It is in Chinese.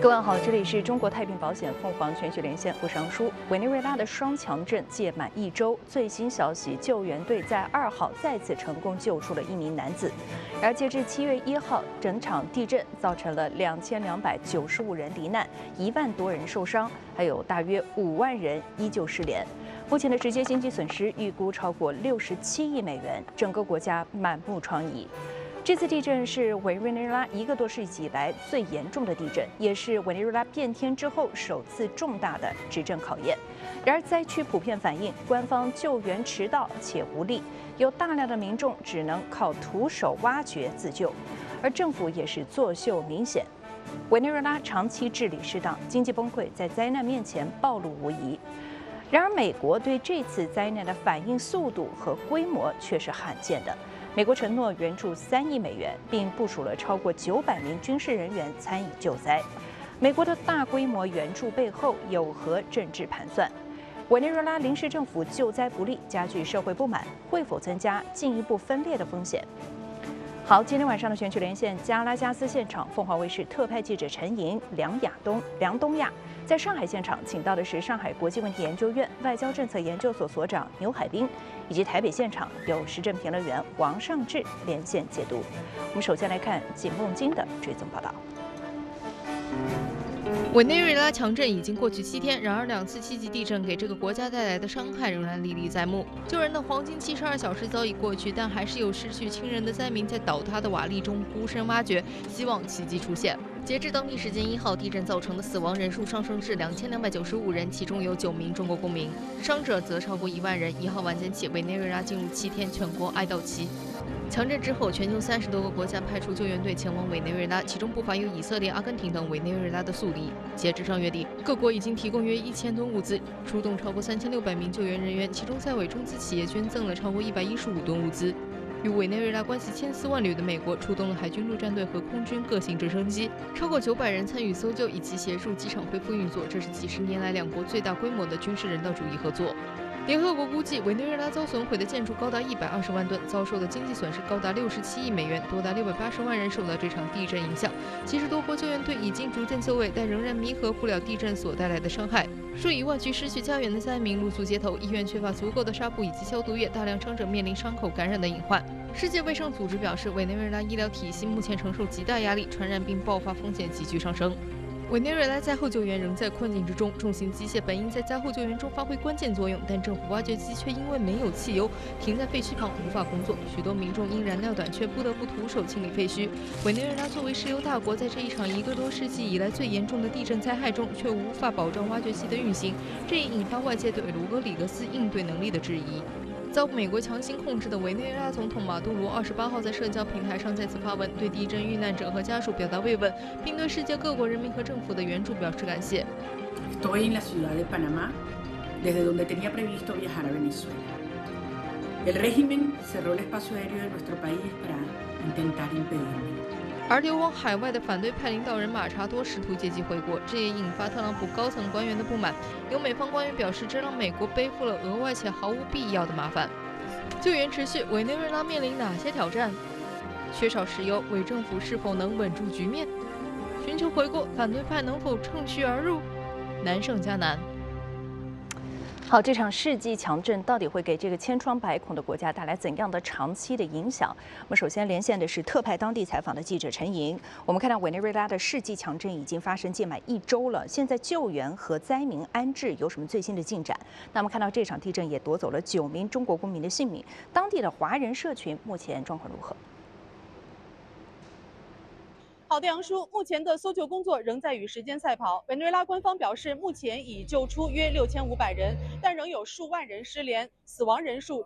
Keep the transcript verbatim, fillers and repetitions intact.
各位好，这里是中国太平保险凤凰全球连线，我是昂舒。委内瑞拉的双强震届满一周，最新消息，救援队在二号再次成功救出了一名男子。而截至七月一号，整场地震造成了两千两百九十五人罹难，一万多人受伤，还有大约五万人依旧失联。目前的直接经济损失预估超过六十七亿美元，整个国家满目疮痍。 这次地震是委内瑞拉一个多世纪以来最严重的地震，也是委内瑞拉变天之后首次重大的执政考验。然而，灾区普遍反映官方救援迟到且无力，有大量的民众只能靠徒手挖掘自救，而政府也是作秀明显。委内瑞拉长期治理失当，经济崩溃在灾难面前暴露无遗。 然而，美国对这次灾难的反应速度和规模却是罕见的。美国承诺援助三亿美元，并部署了超过九百名军事人员参与救灾。美国的大规模援助背后有何政治盘算？委内瑞拉临时政府救灾不力，加剧社会不满，会否增加进一步分裂的风险？ 好，今天晚上的全球连线，加拉加斯现场，凤凰卫视特派记者陈莹、梁亚东、梁东亚，在上海现场请到的是上海国际问题研究院外交政策研究所所长牛海滨，以及台北现场有时政评论员王尚志连线解读。我们首先来看景梦金的追踪报道。 委内瑞拉强震已经过去七天，然而两次七级地震给这个国家带来的伤害仍然历历在目。救人的黄金七十二小时早已过去，但还是有失去亲人的灾民在倒塌的瓦砾中孤身挖掘，希望奇迹出现。截至当地时间一号，地震造成的死亡人数上升至两千两百九十五人，其中有九名中国公民，伤者则超过一万人。一号晚间起，委内瑞拉进入七天全国哀悼期。 强震之后，全球三十多个国家派出救援队前往委内瑞拉，其中不乏有以色列、阿根廷等委内瑞拉的宿敌。截至上月底，各国已经提供约一千吨物资，出动超过三千六百名救援人员，其中在委中资企业捐赠了超过一百一十五吨物资。与委内瑞拉关系千丝万缕的美国，出动了海军陆战队和空军各型直升机，超过九百人参与搜救以及协助机场恢复运作。这是几十年来两国最大规模的军事人道主义合作。 联合国估计，委内瑞拉遭损毁的建筑高达一百二十万吨，遭受的经济损失高达六十七亿美元，多达六百八十万人受到这场地震影响。其实多国救援队已经逐渐就位，但仍然弥合不了地震所带来的伤害。数以万计失去家园的灾民露宿街头，医院缺乏足够的纱布以及消毒液，大量伤者面临伤口感染的隐患。世界卫生组织表示，委内瑞拉医疗体系目前承受极大压力，传染病爆发风险急剧上升。 委内瑞拉灾后救援仍在困境之中，重型机械本应在灾后救援中发挥关键作用，但政府挖掘机却因为没有汽油，停在废墟旁无法工作。许多民众因燃料短缺，不得不徒手清理废墟。委内瑞拉作为石油大国，在这一场一个多世纪以来最严重的地震灾害中，却无法保障挖掘机的运行，这也引发外界对罗德里格斯应对能力的质疑。 遭美国强行控制的委内瑞拉总统马杜罗二十八号在社交平台上再次发文，对地震遇难者和家属表达慰问，并对世界各国人民和政府的援助表示感谢。 Estoy en la ciudad de Panamá, desde donde tenía previsto viajar a Venezuela. El régimen cerró el espacio aéreo de nuestro país para intentar impedirme. 而流亡海外的反对派领导人马查多试图借机回国，这也引发特朗普高层官员的不满。有美方官员表示，这让美国背负了额外且毫无必要的麻烦。救援持续，委内瑞拉面临哪些挑战？缺少石油，委政府是否能稳住局面？寻求回国，反对派能否乘虚而入？难上加难。 好，这场世纪强震到底会给这个千疮百孔的国家带来怎样的长期的影响？我们首先连线的是特派当地采访的记者陈莹。我们看到委内瑞拉的世纪强震已经发生届满一周了，现在救援和灾民安置有什么最新的进展？那么看到这场地震也夺走了九名中国公民的性命，当地的华人社群目前状况如何？ 好的，杨叔，目前的搜救工作仍在与时间赛跑。委内瑞拉官方表示，目前已救出约六千五百人，但仍有数万人失联，死亡人数